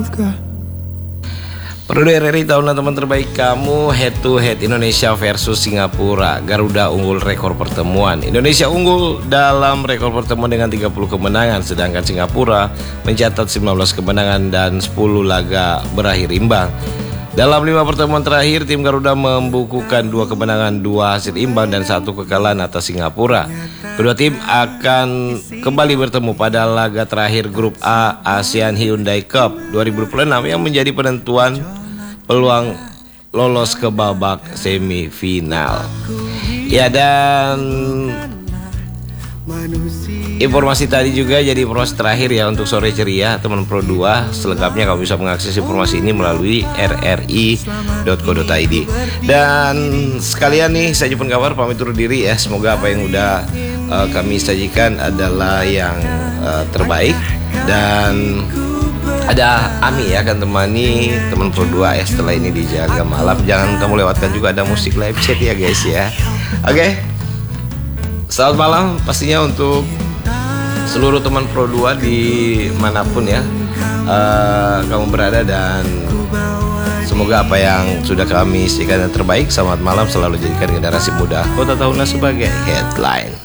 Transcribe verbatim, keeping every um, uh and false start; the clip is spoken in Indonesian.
Pro dua R R I tahunan teman terbaik kamu, head to head Indonesia versus Singapura. Garuda unggul rekor pertemuan. Indonesia unggul dalam rekor pertemuan dengan tiga puluh kemenangan, sedangkan Singapura mencatat sembilan belas kemenangan dan sepuluh laga berakhir imbang. Dalam lima pertemuan terakhir, tim Garuda membukukan dua kemenangan, dua hasil imbang, dan satu kekalahan atas Singapura. Kedua tim akan kembali bertemu pada laga terakhir Grup A ASEAN Hyundai Cup dua ribu dua puluh enam yang menjadi penentuan peluang lolos ke babak semifinal. Ya, dan informasi tadi juga jadi informasi terakhir ya untuk sore ceria teman Pro dua. Selengkapnya kamu bisa mengakses informasi ini melalui r r i dot co dot i d. Dan sekalian nih saya Jepun Kabar pamit undur diri ya. Semoga apa yang udah uh, kami sajikan adalah yang uh, terbaik. Dan ada Ami ya akan temani teman Pro dua ya setelah ini di Jaga Malam. Jangan kamu lewatkan juga ada musik live chat ya guys ya. Oke okay. Selamat malam pastinya untuk seluruh teman Pro dua di manapun ya uh, kamu berada, dan semoga apa yang sudah kami isikan yang terbaik. Selamat malam, selalu jadikan generasi muda Kota Tahuna sebagai headline.